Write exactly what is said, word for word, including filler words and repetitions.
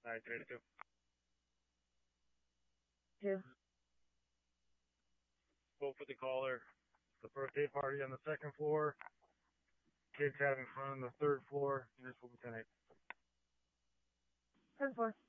Alright, three to two. Two. Spoke with the caller. The birthday party on the second floor. Kids having fun on the third floor. Units will be ten eight. ten four.